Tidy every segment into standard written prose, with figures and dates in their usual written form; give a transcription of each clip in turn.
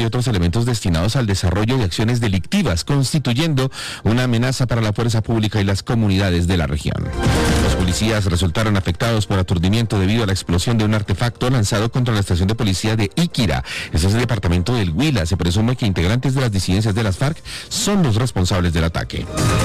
y otros elementos destinados al desarrollo de acciones delictivas, constituyendo una amenaza para la fuerza pública y las comunidades de la región. Los policías resultaron afectados por aturdimiento debido a la explosión de un artefacto lanzado contra la estación de policía de Iquira. Ese es el departamento del Huila. Se presume que integrantes de las disidencias de las FARC son los responsables del ataque.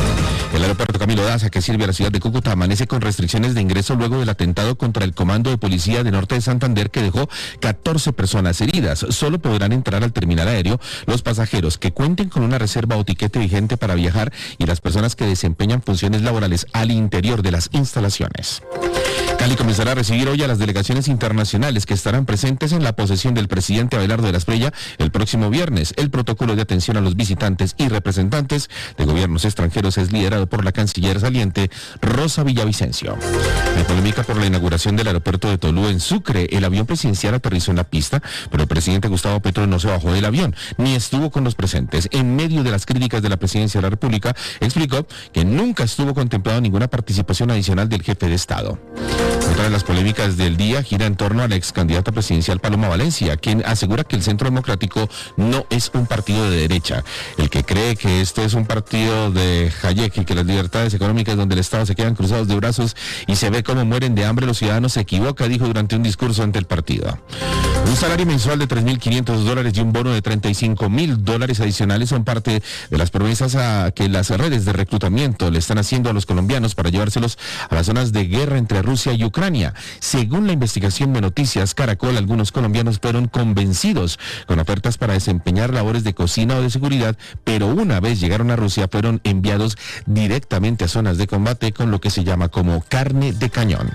El aeropuerto Camilo Daza, que sirve a la ciudad de Cúcuta, amanece con restricciones de ingreso luego del atentado contra el Comando de Policía de Norte de Santander, que dejó 14 personas heridas. Solo podrán entrar al terminal aéreo los pasajeros que cuenten con una reserva o tiquete vigente para viajar y las personas que desempeñan funciones laborales al interior de las instalaciones. Cali comenzará a recibir hoy a las delegaciones internacionales que estarán presentes en la posesión del presidente Abelardo de la Espriella el próximo viernes. El protocolo de atención a los visitantes y representantes de gobiernos extranjeros es liderado por la canciller saliente Rosa Villavicencio. La polémica por la inauguración del aeropuerto de Tolú en Sucre. El avión presidencial aterrizó en la pista, pero el presidente Gustavo Petro no se bajó del avión, ni estuvo con los presentes. En medio de las críticas de la presidencia de la República, explicó que nunca estuvo contemplado ninguna participación adicional del jefe de Estado. Otra de las polémicas del día gira en torno a la ex candidata presidencial Paloma Valencia, quien asegura que el Centro Democrático no es un partido de derecha. El que cree que esto es un partido de Hayek y que las libertades económicas donde el Estado se quedan cruzados de brazos y se ve cómo mueren de hambre los ciudadanos se equivoca, dijo durante un discurso ante el partido. Un salario mensual de $3.500 y un bono de $35.000 adicionales son parte de las promesas a que las redes de reclutamiento le están haciendo a los colombianos para llevárselos a las zonas de guerra entre Rusia y Ucrania. Según la investigación de Noticias Caracol, algunos colombianos fueron convencidos con ofertas para desempeñar labores de cocina o de seguridad, pero una vez llegaron a Rusia fueron enviados directamente a zonas de combate con lo que se llama como carne de cañón.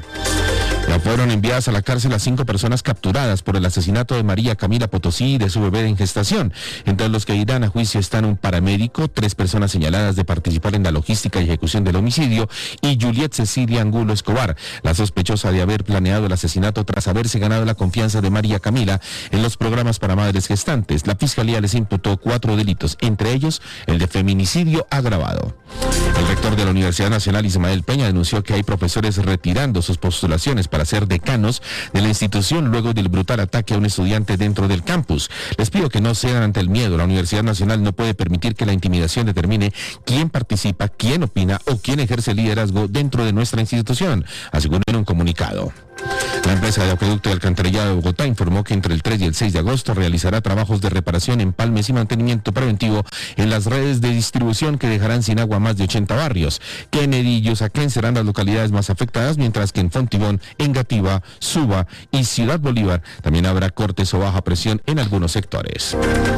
Ya fueron enviadas a la cárcel a 5 personas capturadas por el asesinato de María Camila Potosí y de su bebé en gestación. Entre los que irán a juicio están un paramédico, 3 personas señaladas de participar en la logística y ejecución del homicidio y Juliet Cecilia Angulo Escobar, la sospechosa de haber planeado el asesinato tras haberse ganado la confianza de María Camila en los programas para madres gestantes. La fiscalía les imputó 4 delitos, entre ellos el de feminicidio agravado. El rector de la Universidad Nacional, Ismael Peña, denunció que hay profesores retirando sus postulaciones para ser decanos de la institución luego del brutal ataque a un estudiante dentro del campus. Les pido que no cedan ante el miedo. La Universidad Nacional no puede permitir que la intimidación determine quién participa, quién opina o quién ejerce liderazgo dentro de nuestra institución, aseguró en un comunicado. La empresa de acueducto y alcantarillado de Bogotá informó que entre el 3 y el 6 de agosto realizará trabajos de reparación, empalmes y mantenimiento preventivo en las redes de distribución que dejarán sin agua más de 80 barrios. Kennedy y Usaquén serán las localidades más afectadas, mientras que en Fontibón, Engativá, Suba y Ciudad Bolívar también habrá cortes o baja presión en algunos sectores.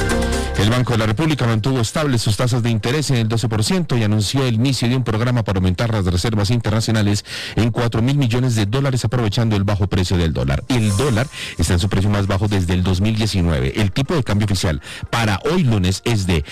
El Banco de la República mantuvo estables sus tasas de interés en el 12% y anunció el inicio de un programa para aumentar las reservas internacionales en $4.000 millones aprovechando el bajo precio del dólar. El dólar está en su precio más bajo desde el 2019. El tipo de cambio oficial para hoy lunes es de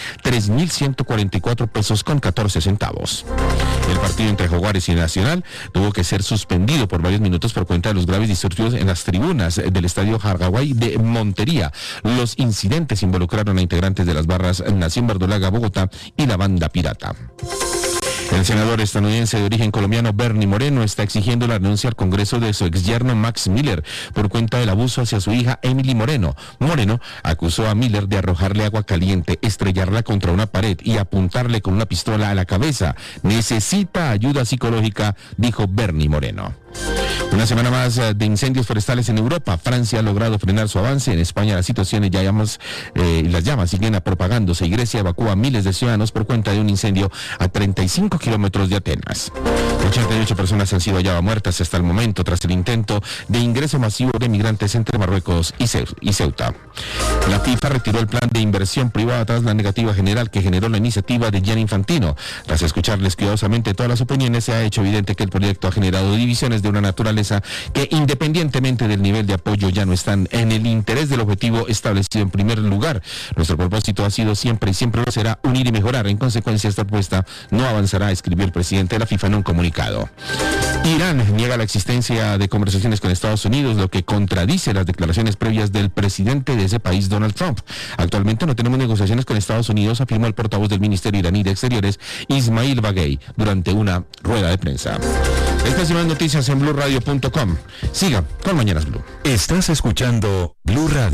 3.144 pesos con 14 centavos. El partido entre Jaguares y Nacional tuvo que ser suspendido por varios minutos por cuenta de los graves disturbios en las tribunas del estadio Jargaguay de Montería. Los incidentes involucraron a integrantes de las barras Nación Verdolaga Bogotá y la Banda Pirata. El senador estadounidense de origen colombiano Bernie Moreno está exigiendo la renuncia al Congreso de su exyerno Max Miller por cuenta del abuso hacia su hija Emily Moreno. Moreno acusó a Miller de arrojarle agua caliente, estrellarla contra una pared y apuntarle con una pistola a la cabeza. Necesita ayuda psicológica, dijo Bernie Moreno. Una semana más de incendios forestales en Europa. Francia ha logrado frenar su avance. En España las situaciones las llamas siguen propagándose y Grecia evacúa a miles de ciudadanos por cuenta de un incendio a 35 kilómetros de Atenas. 88 personas han sido halladas muertas hasta el momento tras el intento de ingreso masivo de migrantes entre Marruecos y Ceuta. La FIFA retiró el plan de inversión privada tras la negativa general que generó la iniciativa de Gianni Infantino. Tras escucharles cuidadosamente todas las opiniones, se ha hecho evidente que el proyecto ha generado divisiones de una naturaleza que, independientemente del nivel de apoyo, ya no están en el interés del objetivo establecido en primer lugar. Nuestro propósito ha sido siempre y siempre lo será unir y mejorar. En consecuencia, esta propuesta no avanzará, escribió el presidente de la FIFA en un comunicado. Irán niega la existencia de conversaciones con Estados Unidos, lo que contradice las declaraciones previas del presidente de ese país, Donald Trump. Actualmente no tenemos negociaciones con Estados Unidos, afirmó el portavoz del Ministerio iraní de Exteriores, Ismail Baghei, durante una rueda de prensa. Estas y más noticias en BluRadio.com. Siga con Mañanas Blue. Estás escuchando Blue Radio.